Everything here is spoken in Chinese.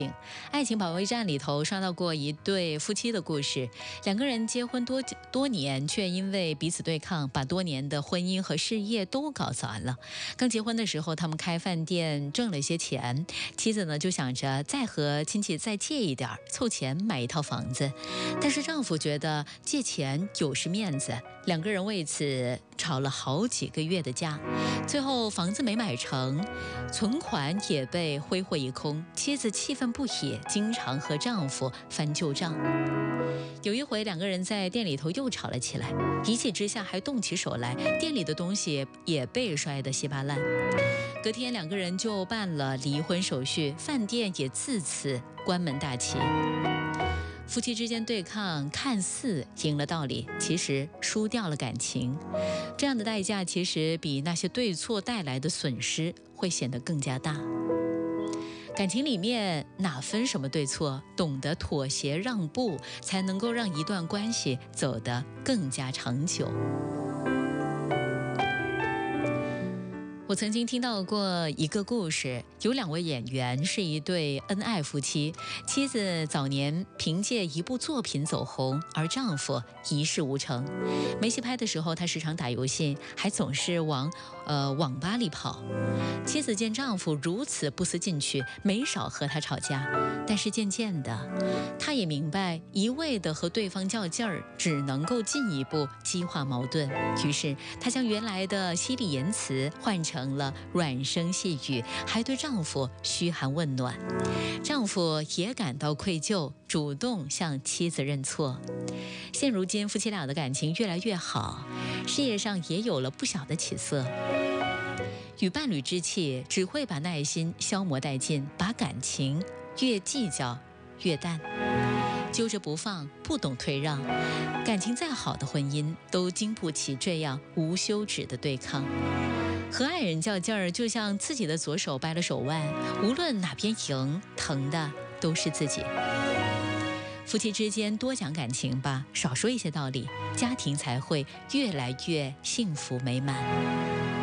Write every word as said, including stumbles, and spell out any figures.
爱情保卫战里头刷到过一对夫妻的故事，两个人结婚多多年，却因为彼此对抗，把多年的婚姻和事业都搞砸了。刚结婚的时候，他们开饭店挣了一些钱，妻子呢就想着再和亲戚再借一点，凑钱买一套房子。但是丈夫觉得借钱有失面子，两个人为此吵了好几个月的架，最后房子没买成，存款也被挥霍一空。妻子气愤不已，经常和丈夫翻旧账。有一回，两个人在店里头又吵了起来，一气之下还动起手来，店里的东西也被摔得稀巴烂。隔天，两个人就办了离婚手续，饭店也自此关门大吉。夫妻之间对抗，看似赢了道理，其实输掉了感情。这样的代价其实比那些对错带来的损失会显得更加大。感情里面哪分什么对错，懂得妥协让步，才能够让一段关系走得更加长久。我曾经听到过一个故事，有两位演员是一对恩爱夫妻，妻子早年凭借一部作品走红，而丈夫一事无成。没戏拍的时候，他时常打游戏，还总是往呃网吧里跑。妻子见丈夫如此不思进取，没少和他吵架，但是渐渐的，她也明白一味的和对方较劲儿，只能够进一步激化矛盾。于是她将原来的犀利言辞换成了软声细语，还对丈夫嘘寒问暖。丈夫也感到愧疚，主动向妻子认错。现如今夫妻俩的感情越来越好，事业上也有了不小的起色。与伴侣之气只会把耐心消磨殆尽，把感情越计较越淡，揪着不放，不懂退让，感情再好的婚姻都经不起这样无休止的对抗。和爱人较劲儿，就像自己的左手掰了手腕，无论哪边赢，疼的都是自己。夫妻之间多讲感情吧，少说一些道理，家庭才会越来越幸福美满。